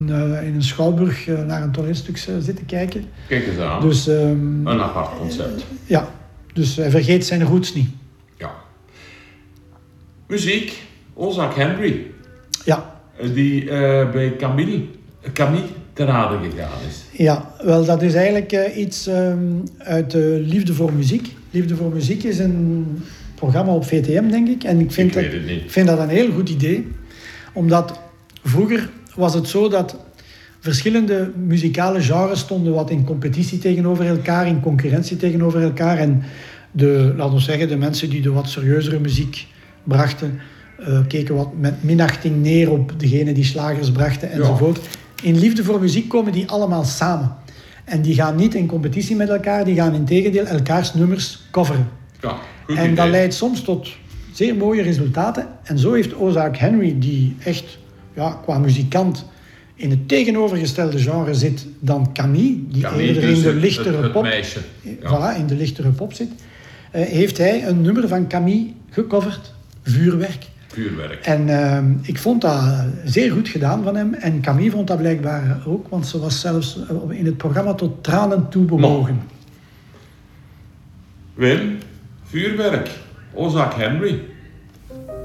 in een schouwburg naar een toneelstuk zitten kijken. Kijk eens aan. Dus, een apart concept. Ja, dus hij vergeet zijn roots niet. Ja. Muziek, Ozak Henry. Ja. Die bij Camille te raden gegaan is. Ja, wel dat is eigenlijk iets uit Liefde voor Muziek. Liefde voor Muziek is een programma op VTM, denk ik. En ik vind dat een heel goed idee. Omdat vroeger was het zo dat verschillende muzikale genres stonden wat in competitie tegenover elkaar, in concurrentie tegenover elkaar. En laten we zeggen, de mensen die de wat serieuzere muziek brachten, keken wat met minachting neer op degene die slagers brachten enzovoort. Ja. In Liefde voor Muziek komen die allemaal samen. En die gaan niet in competitie met elkaar, die gaan integendeel elkaars nummers coveren. Ja, en dat leidt soms tot zeer mooie resultaten. En zo heeft Ozak Henry, die echt qua muzikant in het tegenovergestelde genre zit dan Camille, die eerder in de lichtere pop, in de lichtere pop zit, heeft hij een nummer van Camille gecoverd, Vuurwerk. En ik vond dat zeer goed gedaan van hem. En Camille vond dat blijkbaar ook, want ze was zelfs in het programma tot tranen toe bewogen. Wim, Vuurwerk, Ozak Henry.